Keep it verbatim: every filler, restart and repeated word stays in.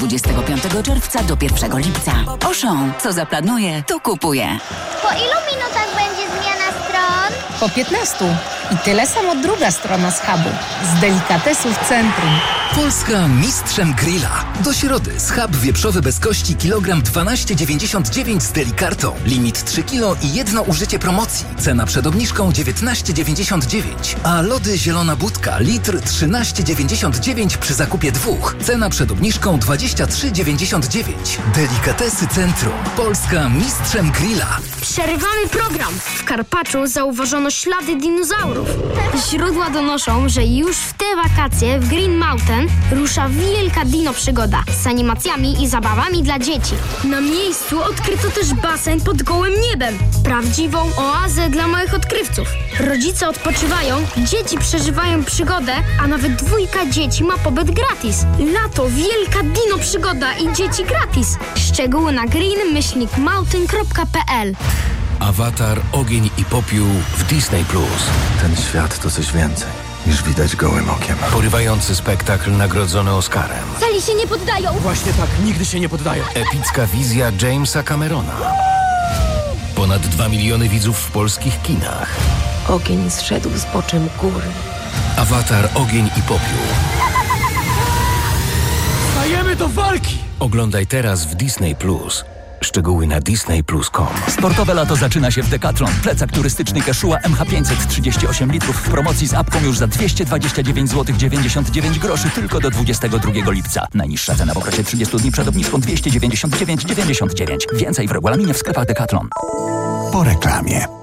dwudziestego piątego czerwca do pierwszego lipca. Auchan, co zaplanuje, to kupuje. Po ilu minutach będzie zmiana stron? Po piętnastu. I tyle samo druga strona z hubu. Z delikatesów centrum. Polska mistrzem grilla. Do środy schab wieprzowy bez kości kilogram dwanaście dziewięćdziesiąt dziewięć z delikartą. Limit trzy kilo i jedno użycie promocji. Cena przed obniżką dziewiętnaście dziewięćdziesiąt dziewięć. A lody zielona budka litr trzynaście dziewięćdziesiąt dziewięć przy zakupie dwóch. Cena przed obniżką dwadzieścia trzy dziewięćdziesiąt dziewięć. Delikatesy centrum. Polska mistrzem grilla. Przerywamy program. W Karpaczu zauważono ślady dinozaurów. Źródła donoszą, że już w te wakacje w Green Mountain rusza wielka dino przygoda z animacjami i zabawami dla dzieci. Na miejscu odkryto też basen pod gołym niebem. Prawdziwą oazę dla małych odkrywców. Rodzice odpoczywają, dzieci przeżywają przygodę, a nawet dwójka dzieci ma pobyt gratis. Lato, wielka dino przygoda i dzieci gratis. Szczegóły na green myślnik mountain kropka p l. Awatar, ogień i popiół w Disney Plus. Ten świat to coś więcej niż widać gołym okiem. Porywający spektakl nagrodzony Oscarem. Sali się nie poddają. Właśnie tak, nigdy się nie poddają. Epicka wizja Jamesa Camerona. Ponad dwa miliony widzów w polskich kinach. Ogień zszedł z boczem góry. Awatar, ogień i popiół. Stajemy do walki! Oglądaj teraz w Disney Plus. Szczegóły na disney plus kropka com. Sportowe lato zaczyna się w Decathlon. Plecak turystyczny Keszua M H pięćset trzydzieści osiem litrów w promocji z apką już za dwieście dwadzieścia dziewięć złotych dziewięćdziesiąt dziewięć groszy tylko do dwudziestego drugiego lipca. Najniższa cena w okresie trzydziestu dni przed obniżką dwieście dziewięćdziesiąt dziewięć dziewięćdziesiąt dziewięć. Więcej w regulaminie w sklepach Decathlon. Po reklamie.